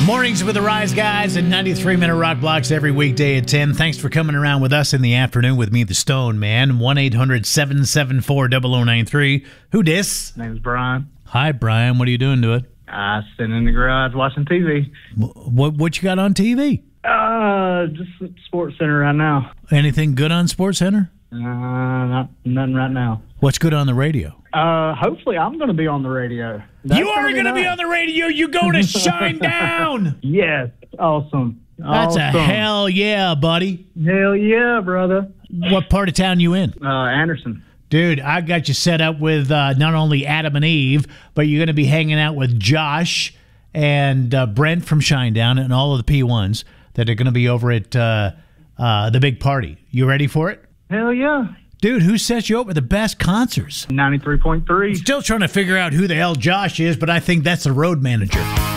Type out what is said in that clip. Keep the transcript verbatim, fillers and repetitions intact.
Mornings with the Rise Guys and ninety-three minute rock blocks every weekday at ten. Thanks for coming around with us in the afternoon with me, the Stone Man. one eight hundred seven seven four zero zero nine three. Who dis? Name's Brian. Hi, Brian. What are you doing to it? I sit in the garage watching T V. What what you got on T V? Uh, just Sports Center right now. Anything good on Sports Center? Uh, not nothing right now. What's good on the radio? Uh, hopefully I'm going to be on the radio. That's you are going to nice. be on the radio. You go to Shine Down. Yes, awesome. That's awesome. a hell yeah, buddy. Hell yeah, brother. What part of town you in? Uh, Anderson. Dude, I got you set up with uh, not only Adam and Eve, but you're going to be hanging out with Josh and uh, Brent from Shinedown and all of the P ones that are going to be over at uh, uh, the big party. You ready for it? Hell yeah. Dude, who set you up with the best concerts? ninety-three point three. Still trying to figure out who the hell Josh is, but I think that's the road manager.